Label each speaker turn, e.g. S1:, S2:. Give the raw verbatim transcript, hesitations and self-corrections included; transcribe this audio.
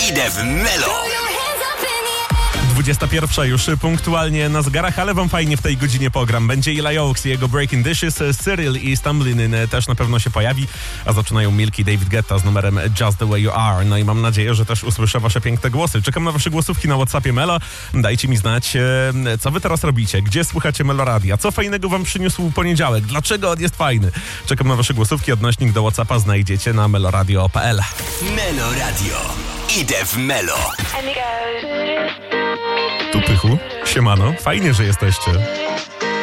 S1: Idę w Melo.
S2: dwudziesta pierwsza już punktualnie na zegarach, ale wam fajnie w tej godzinie pogram. Będzie Eli Oaks i jego Breaking Dishes, Cyril i Stumbling In też na pewno się pojawi, a zaczynają Milky David Guetta z numerem Just The Way You Are. No i mam nadzieję, że też usłyszę wasze piękne głosy. Czekam na wasze głosówki na WhatsAppie Melo. Dajcie mi znać, co wy teraz robicie, gdzie słuchacie Melo Radia, co fajnego wam przyniósł poniedziałek, dlaczego on jest fajny. Czekam na wasze głosówki, odnośnik do WhatsAppa znajdziecie na meloradio kropka p l.
S1: Melo Radio. Idę w Melo.
S2: Tu Pychu, siemano, fajnie, że jesteście.